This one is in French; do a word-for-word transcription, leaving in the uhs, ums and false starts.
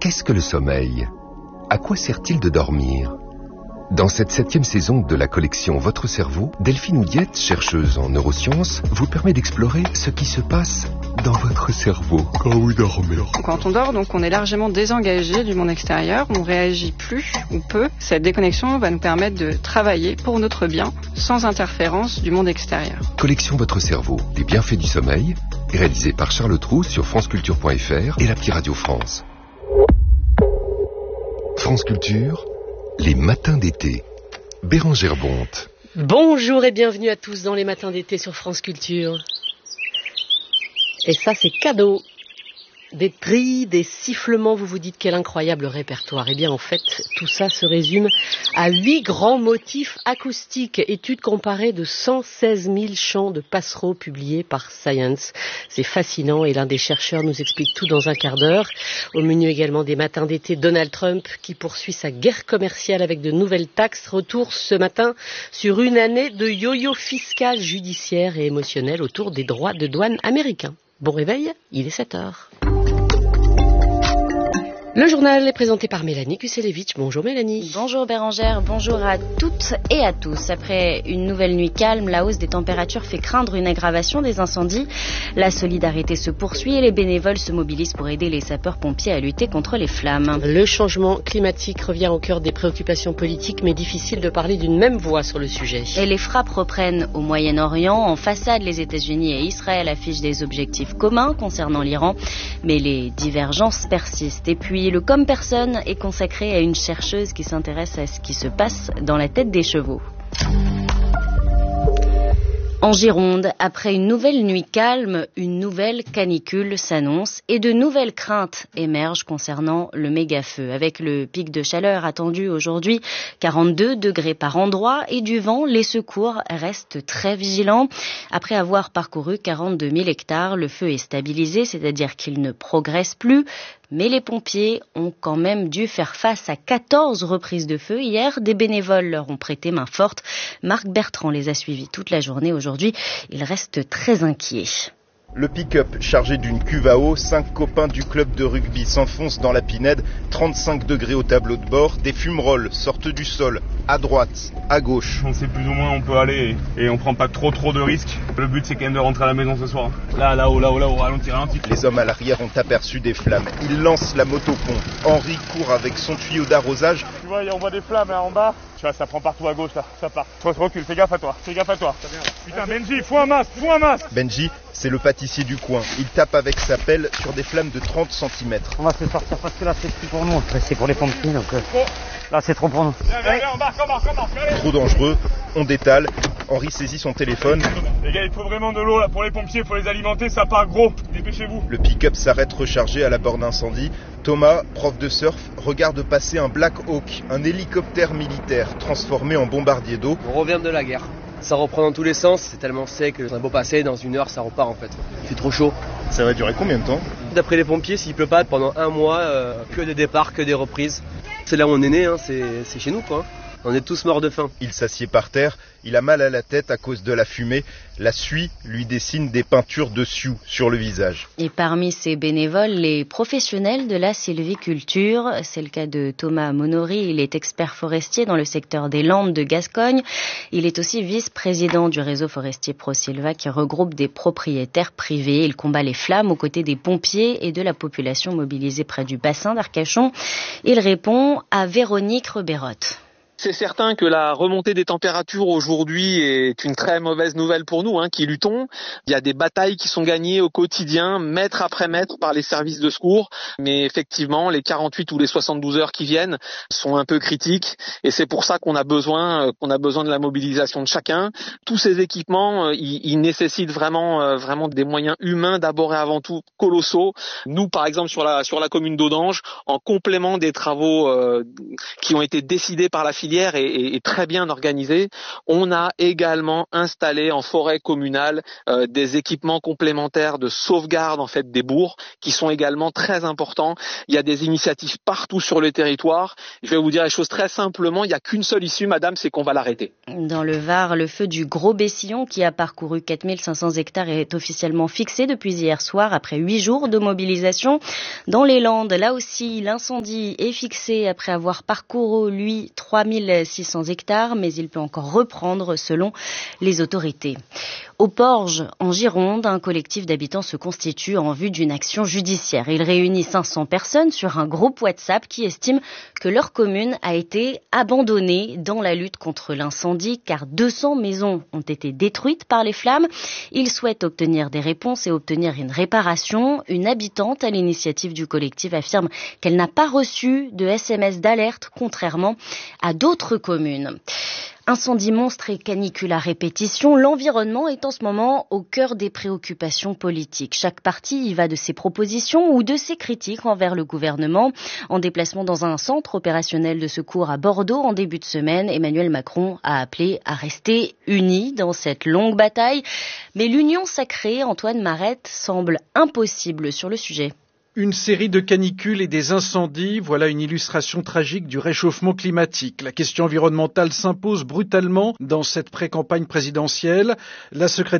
Qu'est-ce que le sommeil ? À quoi sert-il de dormir ? Dans cette septième saison de la collection Votre cerveau, Delphine Oudiette, chercheuse en neurosciences, vous permet d'explorer ce qui se passe dans votre cerveau quand vous dormez. Quand on dort, donc, on est largement désengagé du monde extérieur, on réagit plus ou peu. Cette déconnexion va nous permettre de travailler pour notre bien, sans interférence du monde extérieur. Collection Votre cerveau, les bienfaits du sommeil, réalisé par Charles Trou sur franceculture point f r et l'appli Radio France. France Culture, les matins d'été. Bérengère Bonte. Bonjour et bienvenue à tous dans les matins d'été sur France Culture. Et ça, c'est cadeau. Des trilles, des sifflements, vous vous dites quel incroyable répertoire. Eh bien, en fait, tout ça se résume à huit grands motifs acoustiques. Étude comparée de cent seize mille chants de passereaux publiés par Science. C'est fascinant et l'un des chercheurs nous explique tout dans un quart d'heure. Au menu également des matins d'été, Donald Trump qui poursuit sa guerre commerciale avec de nouvelles taxes. Retour ce matin sur une année de yo-yo fiscal, judiciaire et émotionnel autour des droits de douane américains. Bon réveil, il est sept heures. Le journal est présenté par Mélanie Kuselevitch. Bonjour Mélanie. Bonjour Bérengère, bonjour à toutes et à tous. Après une nouvelle nuit calme, la hausse des températures fait craindre une aggravation des incendies. La solidarité se poursuit et les bénévoles se mobilisent pour aider les sapeurs-pompiers à lutter contre les flammes. Le changement climatique revient au cœur des préoccupations politiques, mais difficile de parler d'une même voix sur le sujet. Et les frappes reprennent au Moyen-Orient. En façade, les États-Unis et Israël affichent des objectifs communs concernant l'Iran, mais les divergences persistent. Et puis, le Comme Personne est consacré à une chercheuse qui s'intéresse à ce qui se passe dans la tête des chevaux. En Gironde, après une nouvelle nuit calme, une nouvelle canicule s'annonce et de nouvelles craintes émergent concernant le méga-feu. Avec le pic de chaleur attendu aujourd'hui, quarante-deux degrés par endroit et du vent, les secours restent très vigilants. Après avoir parcouru quarante-deux mille hectares, le feu est stabilisé, c'est-à-dire qu'il ne progresse plus. Mais les pompiers ont quand même dû faire face à quatorze reprises de feu. Hier, des bénévoles leur ont prêté main forte. Marc Bertrand les a suivis toute la journée. Aujourd'hui, il reste très inquiet. Le pick-up chargé d'une cuve à eau, cinq copains du club de rugby s'enfoncent dans la Pinède, trente-cinq degrés au tableau de bord, des fumerolles sortent du sol, à droite, à gauche. On sait plus ou moins où on peut aller et on prend pas trop trop de risques. Le but c'est quand même de rentrer à la maison ce soir. Là, là-haut, là-haut, là-haut, ralenti, ralenti. Les hommes à l'arrière ont aperçu des flammes. Ils lancent la motopompe. Henri court avec son tuyau d'arrosage. Tu vois, on voit des flammes là en bas. Tu vois, ça prend partout à gauche là, ça part. Toi, recule, fais gaffe à toi, fais gaffe à toi. Putain, Benji, faut un masque, faut un masque. Benji, c'est le pâtissier du coin. Il tape avec sa pelle sur des flammes de trente centimètres. On va se sortir parce que là c'est plus pour nous, c'est pour les pompiers donc euh, là c'est trop pour nous. Viens, viens, viens, embarque, embarque, embarque, allez. Trop dangereux, on détale. Henri saisit son téléphone. Les gars, il faut vraiment de l'eau là pour les pompiers, il faut les alimenter, ça part gros. Dépêchez-vous. Le pick-up s'arrête rechargé à la borne d'incendie. Thomas, prof de surf, regarde passer un Black Hawk, un hélicoptère militaire transformé en bombardier d'eau. On revient de la guerre. Ça reprend dans tous les sens, c'est tellement sec que un beau passé, dans une heure ça repart en fait. Il fait trop chaud. Ça va durer combien de temps ? D'après les pompiers, s'il pleut pas pendant un mois, euh, que des départs, que des reprises. C'est là où on est né, hein, c'est, c'est chez nous quoi. On est tous morts de faim. Il s'assied par terre, il a mal à la tête à cause de la fumée. La suie lui dessine des peintures de sioux sur le visage. Et parmi ces bénévoles, les professionnels de la sylviculture. C'est le cas de Thomas Monori. Il est expert forestier dans le secteur des Landes de Gascogne. Il est aussi vice-président du réseau forestier ProSylva qui regroupe des propriétaires privés. Il combat les flammes aux côtés des pompiers et de la population mobilisée près du bassin d'Arcachon. Il répond à Véronique Reberotte. C'est certain que la remontée des températures aujourd'hui est une très mauvaise nouvelle pour nous, hein, qui luttons. Il y a des batailles qui sont gagnées au quotidien, mètre après mètre, par les services de secours. Mais effectivement, les quarante-huit ou les soixante-douze heures qui viennent sont un peu critiques. Et c'est pour ça qu'on a besoin, qu'on a besoin de la mobilisation de chacun. Tous ces équipements, ils, ils nécessitent vraiment, vraiment des moyens humains d'abord et avant tout colossaux. Nous, par exemple, sur la, sur la commune d'Audange, en complément des travaux euh, qui ont été décidés par la filière, filière est, est, est très bien organisée. On a également installé en forêt communale euh, des équipements complémentaires de sauvegarde en fait des bourgs qui sont également très importants. Il y a des initiatives partout sur le territoire. Je vais vous dire les choses très simplement, il n'y a qu'une seule issue, madame, c'est qu'on va l'arrêter. Dans le Var, le feu du Gros Bessillon qui a parcouru quatre mille cinq cents hectares est officiellement fixé depuis hier soir après huit jours de mobilisation. Dans les Landes, là aussi, l'incendie est fixé après avoir parcouru, lui, trois mille six cents hectares, mais il peut encore reprendre selon les autorités. Au Porge, en Gironde, un collectif d'habitants se constitue en vue d'une action judiciaire. Il réunit cinq cents personnes sur un groupe WhatsApp qui estime que leur commune a été abandonnée dans la lutte contre l'incendie car deux cents maisons ont été détruites par les flammes. Ils souhaitent obtenir des réponses et obtenir une réparation. Une habitante à l'initiative du collectif affirme qu'elle n'a pas reçu de S M S d'alerte contrairement à d'autres communes. Incendie monstre et canicule à répétition, l'environnement est en ce moment au cœur des préoccupations politiques. Chaque parti y va de ses propositions ou de ses critiques envers le gouvernement. En déplacement dans un centre opérationnel de secours à Bordeaux en début de semaine, Emmanuel Macron a appelé à rester unis dans cette longue bataille. Mais l'union sacrée, Antoine Marette, semble impossible sur le sujet. Une série de canicules et des incendies, voilà une illustration tragique du réchauffement climatique. La question environnementale s'impose brutalement dans cette pré-campagne présidentielle. La secrétaire